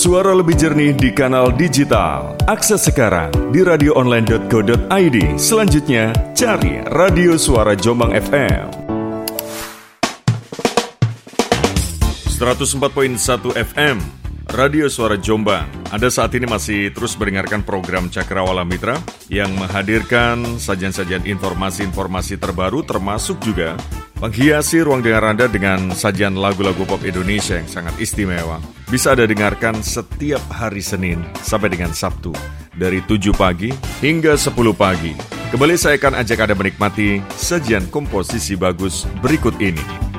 Suara lebih jernih di kanal digital. Akses sekarang di radioonline.co.id. Selanjutnya, cari Radio Suara Jombang FM. 104.1 FM, Radio Suara Jombang. Anda saat ini masih terus mendengarkan program Cakrawala Mitra yang menghadirkan sajian-sajian informasi-informasi terbaru, termasuk juga menghiasi ruang dengar Anda dengan sajian lagu-lagu pop Indonesia yang sangat istimewa. Bisa Anda dengarkan setiap hari Senin sampai dengan Sabtu dari 7 pagi hingga 10 pagi. Kembali saya akan ajak Anda menikmati sajian komposisi bagus berikut ini.